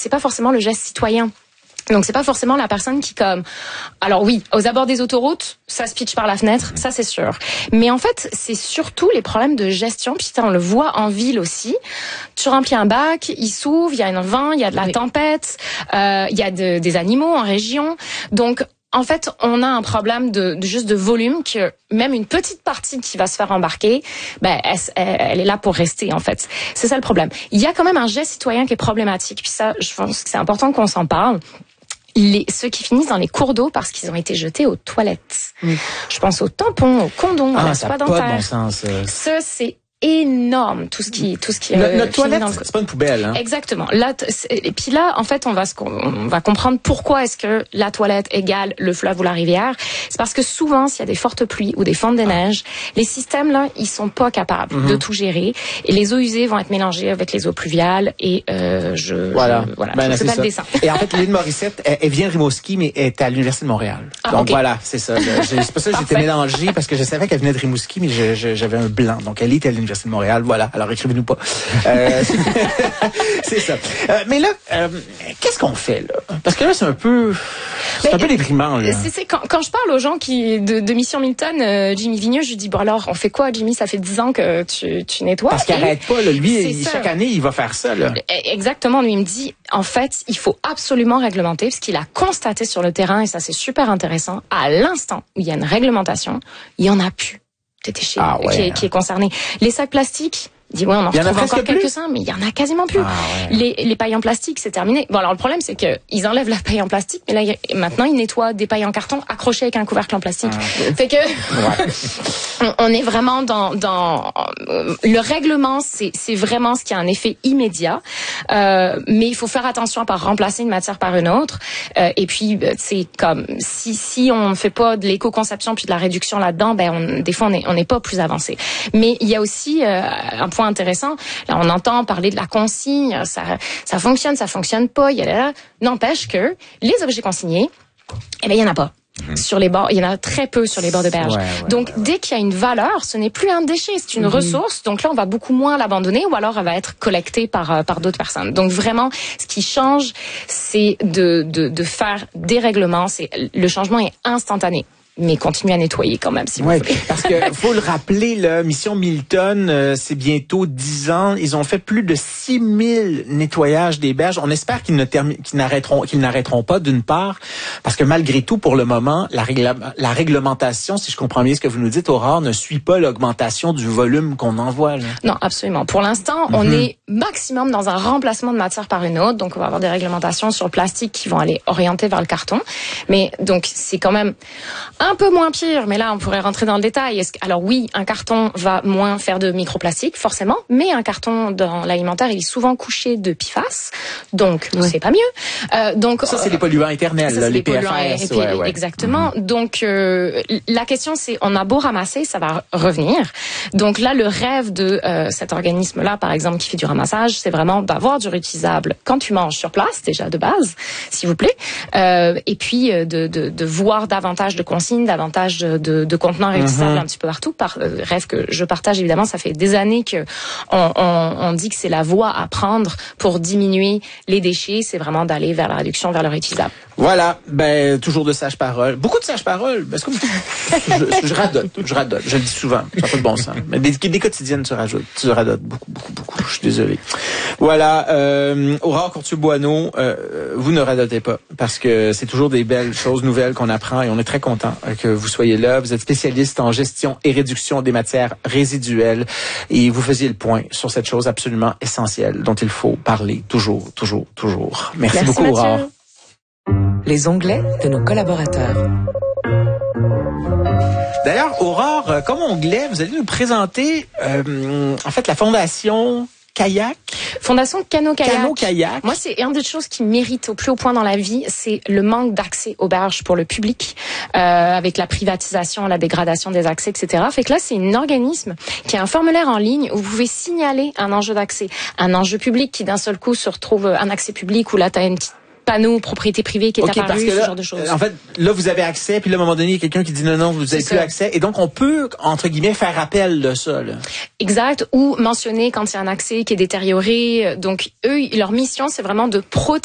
c'est pas forcément le geste citoyen. Donc c'est pas forcément la personne qui alors oui, aux abords des autoroutes, ça se pitche par la fenêtre, ça c'est sûr. Mais en fait, c'est surtout les problèmes de gestion. Puis on le voit en ville aussi. Tu remplis un bac, il s'ouvre, il y a un vent, il y a de la tempête, il y a des animaux en région. Donc en fait, on a un problème juste de volume que même une petite partie qui va se faire embarquer, elle est là pour rester en fait. C'est ça le problème. Il y a quand même un geste citoyen qui est problématique. Puis ça, je pense que c'est important qu'on s'en parle. Ceux qui finissent dans les cours d'eau parce qu'ils ont été jetés aux toilettes. Je pense aux tampons, aux condoms, à la soie dentaire. Pas de bon sens. Ça, c'est énorme, tout ce qui notre toilette, c'est pas une poubelle, hein. Exactement. Là, et puis là, en fait, on va comprendre pourquoi est-ce que la toilette égale le fleuve ou la rivière. C'est parce que souvent, s'il y a des fortes pluies ou des fontes de neige, les systèmes là, ils sont pas capables de tout gérer et les eaux usées vont être mélangées avec les eaux pluviales et voilà. C'est pas le dessin. Et en fait, Lynn Morissette, elle vient de Rimouski, mais elle est à l'Université de Montréal. Donc okay. Voilà, c'est ça. C'est pour ça que j'étais mélangé parce que je savais qu'elle venait de Rimouski, mais j'avais un blanc. Donc elle était à l'Université de Montréal, voilà. Alors écrivez-nous pas. C'est ça. Mais là, qu'est-ce qu'on fait là? Parce que là, c'est un peu déprimant. Là. C'est quand je parle aux gens de Mission Milton, Jimmy Vigneux, je lui dis bon alors on fait quoi, Jimmy? Ça fait 10 ans que tu nettoies. Parce qu'il arrête pas. Là. Lui, chaque année, il va faire ça. Là. Exactement. Lui, il me dit en fait, il faut absolument réglementer parce qu'il a constaté sur le terrain et ça c'est super intéressant. À l'instant où il y a une réglementation, il y en a plus. Déchets qui est concerné. Les sacs plastiques, dis ouais, on en retrouve encore quelques-uns, mais il y en a quasiment plus. Les pailles en plastique, c'est terminé. Bon, alors le problème, c'est que ils enlèvent la paille en plastique, mais là maintenant ils nettoient des pailles en carton accrochées avec un couvercle en plastique. Fait que on est vraiment dans le règlement, c'est vraiment ce qui a un effet immédiat. Mais il faut faire attention à pas remplacer une matière par une autre. Et puis c'est comme si on ne fait pas de l'éco-conception puis de la réduction là-dedans, des fois on n'est pas plus avancé. Mais il y a aussi un point intéressant. Là, on entend parler de la consigne, ça fonctionne pas. N'empêche que les objets consignés, il y en a pas. Sur les bords, il y en a très peu sur les bords de berge. Donc, dès qu'il y a une valeur, ce n'est plus un déchet, c'est une ressource. Donc là, on va beaucoup moins l'abandonner ou alors elle va être collectée par d'autres personnes. Donc vraiment, ce qui change, c'est de faire des règlements. Le changement est instantané. Mais continuez à nettoyer quand même, si vous voulez. Parce que faut le rappeler, là, Mission Milton, c'est bientôt 10 ans. Ils ont fait plus de 6000 nettoyages des berges. On espère qu'ils n'arrêteront pas, d'une part, parce que malgré tout, pour le moment, la réglementation, si je comprends bien ce que vous nous dites, Aurore, ne suit pas l'augmentation du volume qu'on envoie. Là. Non, absolument. Pour l'instant, on est maximum dans un remplacement de matière par une autre. Donc, on va avoir des réglementations sur le plastique qui vont aller orienter vers le carton. Mais donc, c'est quand même un peu moins pire, mais là, on pourrait rentrer dans le détail. Alors oui, un carton va moins faire de microplastique, forcément, mais un carton dans l'alimentaire, il est souvent couché de PFAS, donc c'est pas mieux. Donc ça, c'est les polluants éternels, les PFAS. Exactement. Donc la question, c'est, on a beau ramasser, ça va revenir. Donc là, le rêve de cet organisme-là, par exemple, qui fait du ramassage, c'est vraiment d'avoir du réutilisable quand tu manges sur place, déjà de base, s'il vous plaît, et puis de voir davantage de consignes, davantage de contenants réutilisables un petit peu partout. Rêve que je partage évidemment, ça fait des années que on dit que c'est la voie à prendre pour diminuer les déchets, c'est vraiment d'aller vers la réduction, vers le réutilisable. Voilà, toujours de sages paroles. Beaucoup de sages paroles. Parce que je radote, je le dis souvent, ça n'a pas de bon sens. Mais des quotidiennes, tu radotes beaucoup. Je suis désolé. Voilà, Aurore Courtier-Boineau, vous ne radotez pas, parce que c'est toujours des belles choses nouvelles qu'on apprend et on est très content que vous soyez là. Vous êtes spécialiste en gestion et réduction des matières résiduelles et vous faisiez le point sur cette chose absolument essentielle dont il faut parler toujours. Merci beaucoup, Mathieu. Aurore. Les onglets de nos collaborateurs. D'ailleurs, Aurore, comme onglet, vous allez nous présenter en fait la fondation Kayak. Fondation Canot-Kayak. Canot-Kayak. Moi, c'est une des choses qui mérite au plus haut point dans la vie, c'est le manque d'accès aux berges pour le public, avec la privatisation, la dégradation des accès, etc. Fait que là, c'est un organisme qui a un formulaire en ligne où vous pouvez signaler un enjeu d'accès, un enjeu public qui d'un seul coup se retrouve un accès public où là, t'as une petite panneau propriété privée qui est apparu, parce que là, ce genre de choses. En fait, là, vous avez accès, puis là, à un moment donné, il y a quelqu'un qui dit non, vous n'avez plus accès. Et donc, on peut, entre guillemets, faire appel de ça. Là. Exact. Ou mentionner quand il y a un accès qui est détérioré. Donc, eux, leur mission, c'est vraiment de protéger